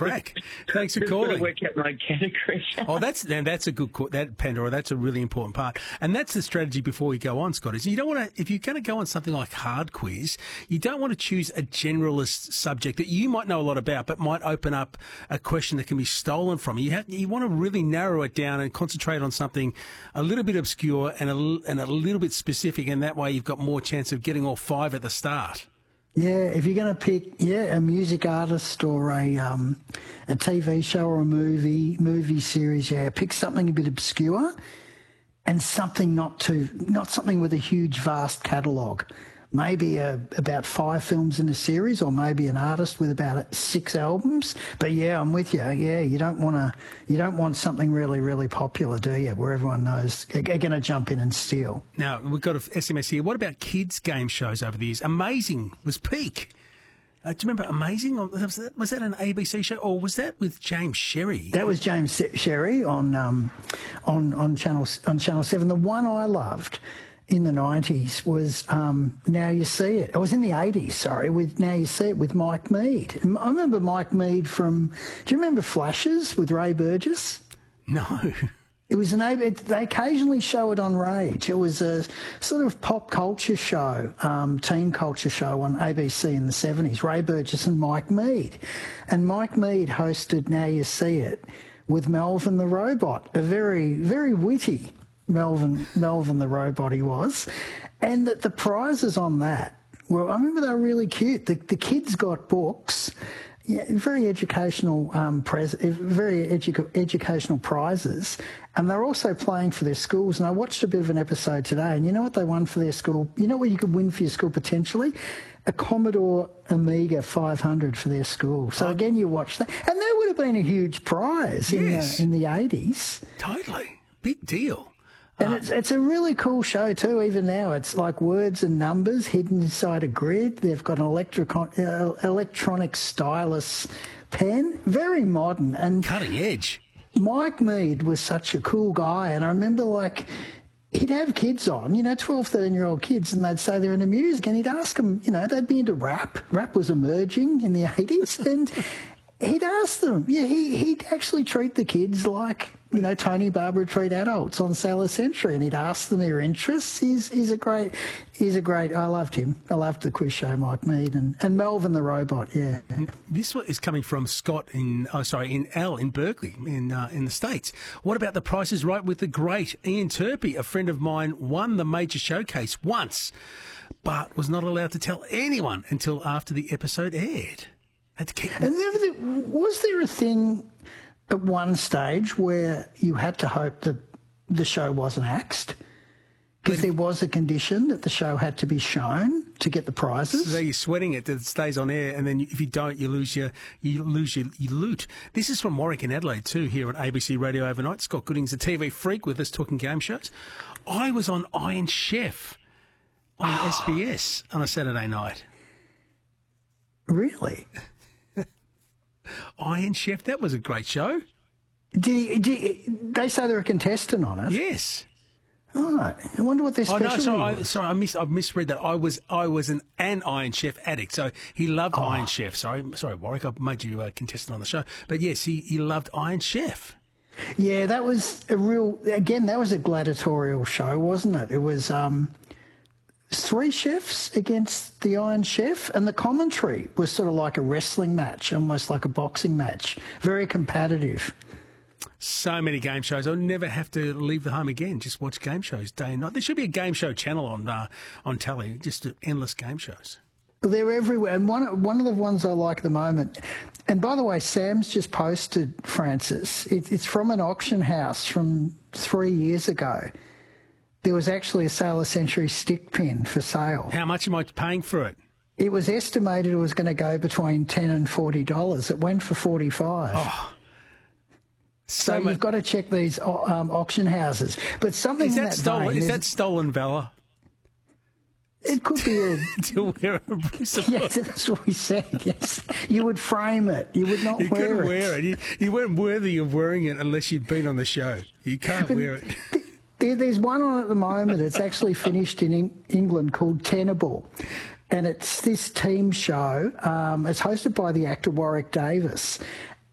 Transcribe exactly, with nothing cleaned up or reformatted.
crack. Thanks for Just calling. got to work out my category. Oh, that's now that's a good call. That Pandora, that's a really important part, and that's the strategy before we go on, Scott. Is you don't want to, if you're going to go on something like Hard Quiz, you don't want to choose a generalist subject that you might know a lot about, but might open up a question that can be stolen from you. You, have, you want to really narrow it down and concentrate on something a little bit obscure and a, and a little bit specific, and that way you've got more chance of getting all five at the start. Yeah, if you're going to pick, yeah, a music artist or a um, a T V show or a movie movie series, yeah, pick something a bit obscure and something not too, not something with a huge, vast catalogue. Maybe a, about five films in a series, or maybe an artist with about six albums. But yeah, I'm with you. Yeah, you don't want to, you don't want something really, really popular, do you? Where everyone knows they're going to jump in and steal. Now we've got an S M S here. What about kids' game shows over the years? Amazing was peak. Uh, do you remember Amazing? Was that, was that an A B C show, or was that with James Sherry? That was James Sherry on um, on on channel on Channel Seven. The one I loved in the nineties was um, Now You See It. It was in the eighties, sorry, with Now You See It with Mike Mead. I remember Mike Mead from, do you remember Flashes with Ray Burgess? No. It was an, it, they occasionally show it on Rage. It was a sort of pop culture show, um, teen culture show on A B C in the seventies, Ray Burgess and Mike Mead. And Mike Mead hosted Now You See It with Melvin the Robot, a very, very witty Melvin, Melvin the Robot he was. And that the prizes on that, well, I remember they were really cute. The, the kids got books, yeah, very educational, um, pres- very edu- educational prizes, and they're also playing for their schools. And I watched a bit of an episode today, and you know what they won for their school? You know what you could win for your school potentially? A Commodore Amiga five hundred for their school. So again, you watch that, and that would have been a huge prize Yes. in the, in the eighties. Totally. Big deal. And it's it's a really cool show too. Even now, it's like words and numbers hidden inside a grid. They've got an electric uh, electronic stylus pen, very modern and Cutting edge. Mike Mead was such a cool guy, and I remember like he'd have kids on, you know, twelve, thirteen-year-old kids, and they'd say they're into music, and he'd ask them, you know, they'd be into rap. Rap was emerging in the eighties, and he'd ask them, yeah, he, he'd actually treat the kids like, you know, Tony Barber would treat adults on Sailor Century, and he'd ask them their interests. He's he's a great, he's a great, I loved him. I loved the quiz show, Mike Mead, and, and Melvin the Robot, yeah. This one is coming from Scott in, oh, sorry, in Al in Berkeley, in uh, in the States. What about The Price is Right with the great Ian Turpie? A friend of mine won the major showcase once, but was not allowed to tell anyone until after the episode aired. Had to keep... And there, was there a thing at one stage where you had to hope that the show wasn't axed? Because there was a condition that the show had to be shown to get the prizes. So you're sweating it that it stays on air, and then if you don't, you lose your you lose your, your loot. This is from Warwick in Adelaide too, here on A B C Radio Overnight. Scott Gooding's a T V freak with us talking game shows. I was on Iron Chef on S B S on a Saturday night. Really? Iron Chef, that was a great show. Did, he, did he, they say they're a contestant on it? Yes. Oh, I wonder what their Oh specialty no, sorry, I, was. sorry, I mis I misread that. I was I was an an Iron Chef addict, so he loved Oh. Iron Chef. Sorry, sorry, Warwick, I made you a contestant on the show, but yes, he, he loved Iron Chef. Yeah, that was a real, again, that was a gladiatorial show, wasn't it? It was um, three chefs against the Iron Chef, and the commentary was sort of like a wrestling match, almost like a boxing match. Very competitive. So many game shows. I'll never have to leave the home again. Just watch game shows day and night. There should be a game show channel on uh, on telly, just endless game shows. They're everywhere, and one one of the ones I like at the moment. And by the way, Sam's just posted, Francis. It, it's from an auction house from three years ago. There was actually a Sailor Century stick pin for sale. How much am I paying for it? It was estimated it was going to go between ten and forty dollars. It went for forty five. Oh, so so you've much. got to check these um, auction houses. But something Is in that that stolen? vein, Is there's- that stolen valor? it could be a To wear a Bruce yes, that's what we said. Yes, you would frame it. You would not You wear couldn't it. wear it. You, you weren't worthy of wearing it unless you'd been on the show. You can't wear it. There, there's one on at the moment. It's actually finished in Eng- England called Tenable. And it's this team show. Um, it's hosted by the actor Warwick Davis.